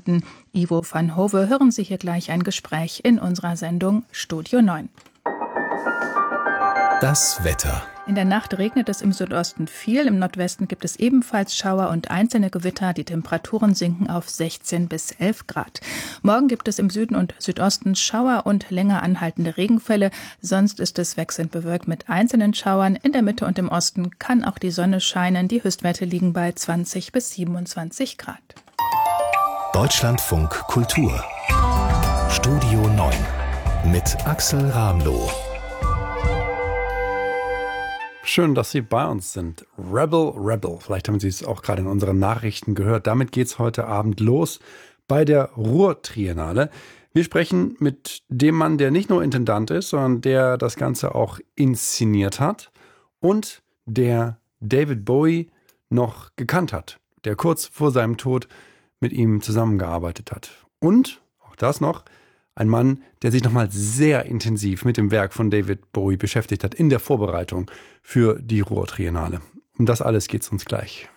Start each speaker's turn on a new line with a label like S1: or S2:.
S1: Dirigenten Ivo van Hove hören Sie hier gleich ein Gespräch in unserer Sendung Studio 9.
S2: Das Wetter.
S1: In der Nacht regnet es im Südosten viel, im Nordwesten gibt es ebenfalls Schauer und einzelne Gewitter. Die Temperaturen sinken auf 16 bis 11 Grad. Morgen gibt es im Süden und Südosten Schauer und länger anhaltende Regenfälle. Sonst ist es wechselnd bewölkt mit einzelnen Schauern. In der Mitte und im Osten kann auch die Sonne scheinen. Die Höchstwerte liegen bei 20 bis 27 Grad.
S2: Deutschlandfunk Kultur. Studio 9 mit Axel Ramloh.
S3: Schön, dass Sie bei uns sind. Rebel, Rebel. Vielleicht haben Sie es auch gerade in unseren Nachrichten gehört. Damit geht es heute Abend los bei der Ruhr-Triennale. Wir sprechen mit dem Mann, der nicht nur Intendant ist, sondern der das Ganze auch inszeniert hat und der David Bowie noch gekannt hat, der kurz vor seinem Tod mit ihm zusammengearbeitet hat. Und, auch das noch, ein Mann, der sich nochmal sehr intensiv mit dem Werk von David Bowie beschäftigt hat in der Vorbereitung für die Ruhr-Triennale. Um das alles geht's uns gleich.